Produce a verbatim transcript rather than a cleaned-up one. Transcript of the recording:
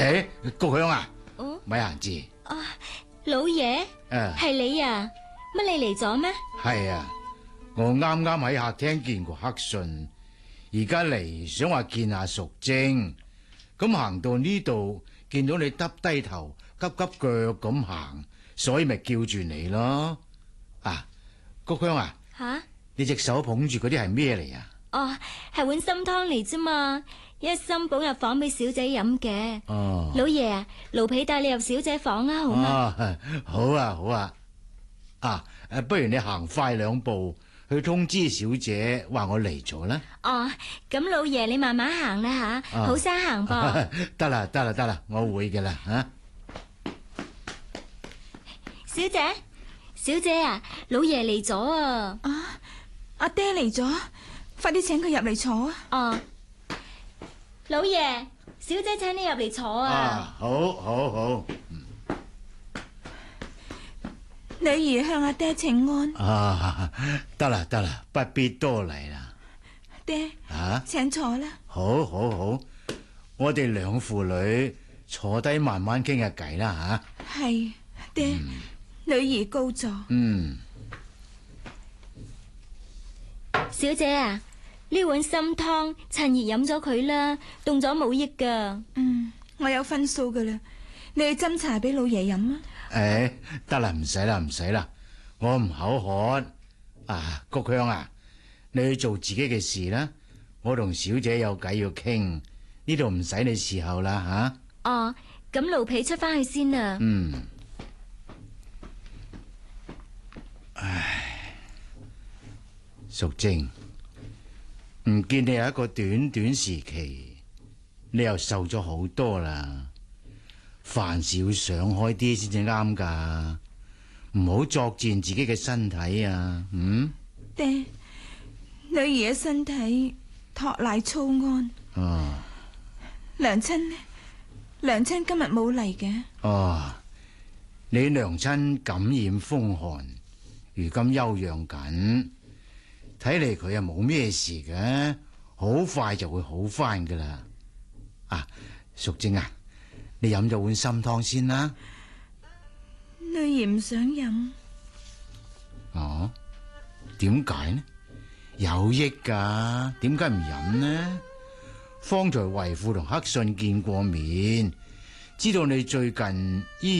誒，菊香啊， 哦， 咪閒字。 啊，老爺， 誒， 係你啊？乜你嚟咗咩？ 係啊，我啱啱喺客廳見過黑信，而家嚟想話見下淑貞。咁行到呢度，見到你耷低頭，急急腳咁行，所以咪叫住你咯。啊，菊香啊， 吓？ 你隻手捧住嗰啲係咩嚟啊？ 哦，係碗參湯嚟啫嘛，一心捧入房俾小姐飲嘅。 哦， 老爺啊，奴婢帶你入小姐房啊，好嗎？ 啊，好啊，好啊。啊，誒，不如你行快兩步去通知小姐，話我嚟咗啦。 哦，咁老爺你慢慢行啦吓，好生行噃。 得啦，得啦，得啦，我會嘅啦，吓。 小姐，小姐啊，老爺嚟咗啊！ 啊，阿爹嚟咗，快啲請佢入嚟坐啊！ 哦，老爺，小姐請你入嚟坐啊！ 啊，好，好，好。 女兒向阿爹請安。 啊，得啦，得啦，不必多禮啦。 爹， 啊， 請坐啦。 好，好，好，我哋兩父女坐低慢慢傾下偈啦，吓。 係，爹，嗯、女兒告狀。 嗯， 小姐啊，呢碗參湯趁熱飲咗佢啦，凍咗冇益噶。 嗯，我有分數噶啦，你去斟茶俾老爺飲啊。 誒，得啦，唔使啦，唔使啦，我唔口渴。啊，菊香啊，你去做自己嘅事啦，我同小姐有偈要傾，呢度唔使你伺候啦，吓。 哦，咁奴婢出翻去先啦。 嗯。唉，淑貞，唔見你有一個短短時期，你又瘦咗好多啦。凡事要想開啲先至啱噶，唔好作踐自己嘅身體啊！嗯， 爹，女兒嘅身體托賴粗安。 哦， 娘親呢？娘親今日冇嚟嘅。 哦，你娘親感染風寒，如今休養緊，睇嚟佢又冇咩事嘅，好快就會好翻噶啦。啊，淑貞啊，你飲咗碗參湯先啦。 女兒唔想飲。 哦，點解呢？有益噶，點解唔飲呢？方才為父同黑信見過面，知道你最近醫